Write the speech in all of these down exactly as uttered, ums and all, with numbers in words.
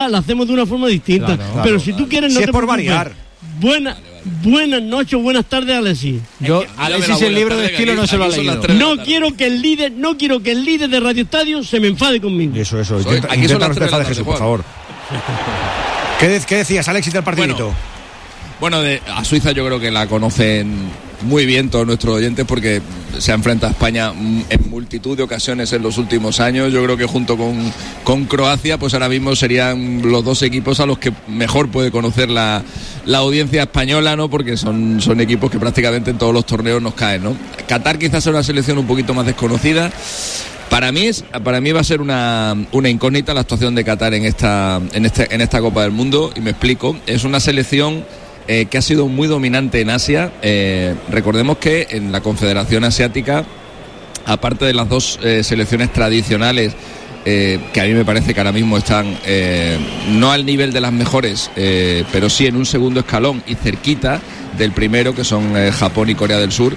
la hacemos de una forma distinta. Claro, claro, pero si tú quieres, no si te es por preocupes. variar. Buena, buenas noches, buenas tardes, Alexis. Yo, Alexis, el libro de estilo no se lo ha leído. No quiero que el líder, no quiero que el líder de Radio Estadio se me enfade conmigo. Eso, eso. Soy, intenta, aquí son intenta las no te tres de la enfades, tarde, Jesús, por Juan. favor. ¿Qué, de, ¿Qué decías, Alexis, del partidito? Bueno, bueno de, a Suiza yo creo que la conocen muy bien todos nuestros oyentes porque se ha enfrentado a España en multitud de ocasiones en los últimos años. Yo creo que junto con, con Croacia, pues ahora mismo serían los dos equipos a los que mejor puede conocer la, la audiencia española, ¿no? Porque son, son equipos que prácticamente en todos los torneos nos caen, ¿no? Qatar quizás sea una selección un poquito más desconocida. Para mí es, para mí va a ser una, una incógnita la actuación de Qatar en esta, en este, en esta Copa del Mundo, y me explico. Es una selección Eh, que ha sido muy dominante en Asia. Eh, recordemos que en la Confederación Asiática, aparte de las dos eh, selecciones tradicionales, eh, que a mí me parece que ahora mismo están eh, no al nivel de las mejores, eh, pero sí en un segundo escalón y cerquita del primero, que son eh, Japón y Corea del Sur.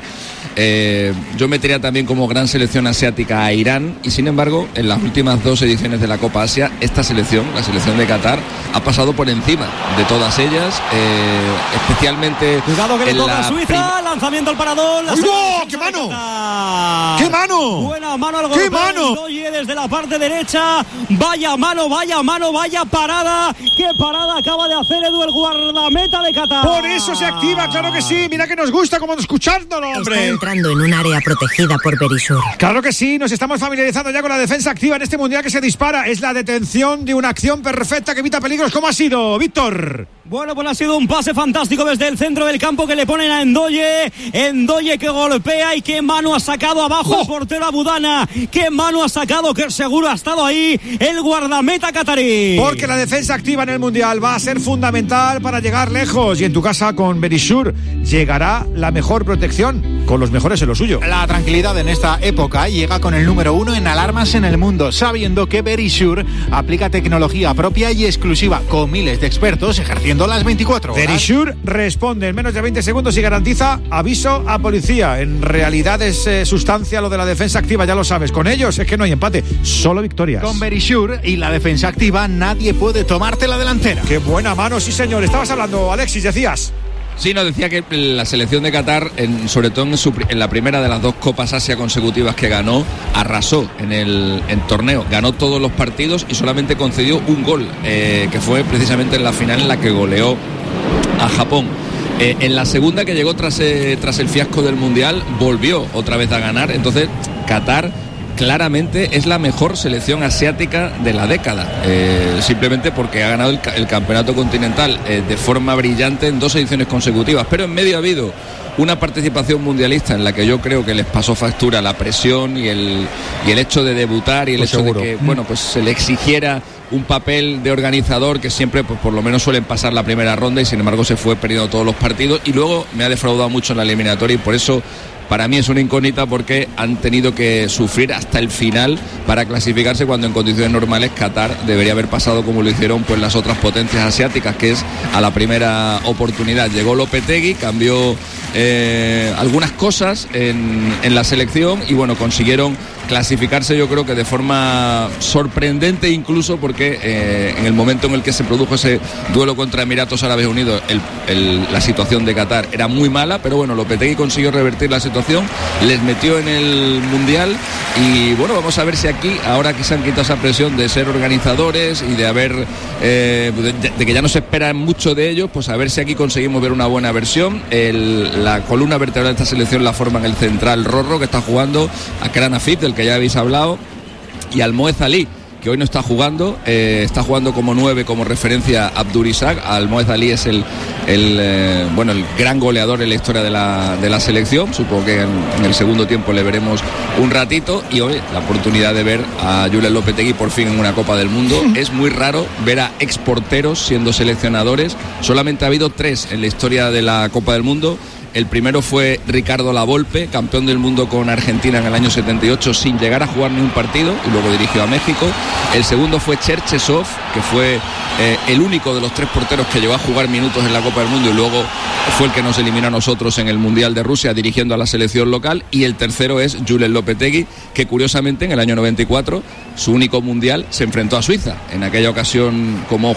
Eh, yo metería también como gran selección asiática a Irán, y sin embargo en las últimas dos ediciones de la Copa Asia, esta selección, la selección de Qatar, ha pasado por encima de todas ellas, eh, especialmente cuidado que le en toca la a Suiza, prim- lanzamiento al parador. ¡Uy, no! ¡Qué mano! ¡Qué mano! Buena mano al ¡Qué golpeo mano! Ndoye desde la parte derecha. Vaya mano, vaya mano, vaya parada. ¡Qué parada acaba de hacer Edu, el guardameta de Qatar! Por eso se activa, claro que sí. Mira que nos gusta como escuchándolo, hombre. Está entrando en un área protegida por Verisur. Claro que sí, nos estamos familiarizando ya con la defensa activa en este mundial que se dispara. Es la detención de una acción perfecta que evita peligros. ¿Cómo ha sido, Víctor? Bueno, pues ha sido un pase fantástico desde el centro del campo que le ponen a Ndoye. Ndoye que golpea, y qué mano ha sacado abajo ¡Oh! el portero Abudana. Qué mano ha sacado, que seguro ha estado ahí el guardameta catarí. Porque la defensa activa en el mundial va a ser fundamental para llegar lejos. Y en tu casa con Verisur llegará la mejor protección, con los mejores en lo suyo. La tranquilidad en esta época llega con el número uno en alarmas en el mundo, sabiendo que Verisur aplica tecnología propia y exclusiva, con miles de expertos ejerciendo las veinticuatro horas. Verisur responde en menos de veinte segundos y garantiza aviso a policía. En realidad es eh, sustancia lo de la defensa activa, ya lo sabes. Con ellos es que no hay empate, solo victorias. Con Verisur y la defensa activa nadie puede tomarte la delantera. Qué buena mano, sí señor. Estabas hablando, Alexis, decías. Sí, nos decía que la selección de Qatar, en, sobre todo en, su, en la primera de las dos Copas Asia consecutivas que ganó, arrasó en el en torneo, ganó todos los partidos y solamente concedió un gol, eh, que fue precisamente en la final en la que goleó a Japón. Eh, en la segunda, que llegó tras, eh, tras el fiasco del Mundial, volvió otra vez a ganar. Entonces, Qatar claramente es la mejor selección asiática de la década, eh, simplemente porque ha ganado el, el campeonato continental eh, de forma brillante en dos ediciones consecutivas, pero en medio ha habido una participación mundialista en la que yo creo que les pasó factura la presión y el, y el hecho de debutar y el pues hecho seguro. de que bueno, pues se le exigiera un papel de organizador que siempre pues por lo menos suelen pasar la primera ronda, y sin embargo se fue perdiendo todos los partidos, y luego me ha defraudado mucho en la eliminatoria, y por eso para mí es una incógnita, porque han tenido que sufrir hasta el final para clasificarse, cuando en condiciones normales Qatar debería haber pasado como lo hicieron pues las otras potencias asiáticas, que es a la primera oportunidad. Llegó Lopetegui, cambió eh, algunas cosas en, en la selección, y bueno, consiguieron clasificarse, yo creo que de forma sorprendente incluso, porque eh, en el momento en el que se produjo ese duelo contra Emiratos Árabes Unidos, el, el, la situación de Qatar era muy mala, pero bueno, Lopetegui consiguió revertir la situación, les metió en el Mundial, y bueno, vamos a ver si aquí, ahora que se han quitado esa presión de ser organizadores y de haber eh, de, de que ya no se espera mucho de ellos, pues a ver si aquí conseguimos ver una buena versión. El, la columna vertebral de esta selección la forman el central Rorro, que está jugando, a Akram Afif, del que ya habéis hablado, y al Moez Ali, que hoy no está jugando, eh, está jugando como nueve, como referencia Abdurizak. Al Moez Ali es el, el eh, bueno, el gran goleador en la historia de la, de la selección. Supongo que en, en el segundo tiempo le veremos un ratito, y hoy la oportunidad de ver a Julen Lopetegui por fin en una Copa del Mundo. Es muy raro ver a exporteros siendo seleccionadores, solamente ha habido tres en la historia de la Copa del Mundo. El primero fue Ricardo Lavolpe, campeón del mundo con Argentina en el año setenta y ocho, sin llegar a jugar ni un partido, y luego dirigió a México. El segundo fue Cherchesov, que fue eh, el único de los tres porteros que llegó a jugar minutos en la Copa del Mundo, y luego fue el que nos eliminó a nosotros en el Mundial de Rusia dirigiendo a la selección local. Y el tercero es Julen Lopetegui, que curiosamente en el año noventa y cuatro, su único Mundial, se enfrentó a Suiza. En aquella ocasión como